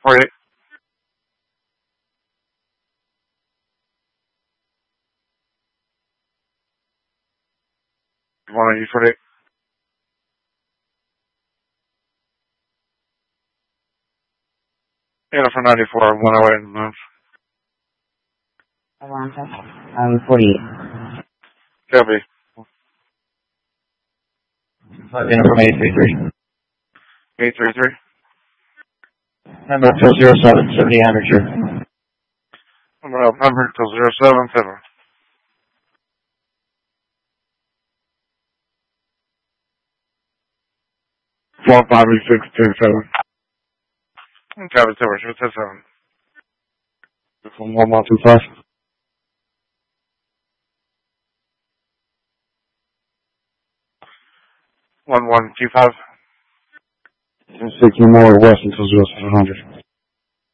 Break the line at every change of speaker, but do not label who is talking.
48. 180, 48. For 94, 108 and move.
I'm 48.
Copy.
From 833.
833.
Number till 07, 70 amateur.
Number till 077. Four 5 6 2 7. Copy, Tower, 7. From 1125. 1125.
60 more west until 0700.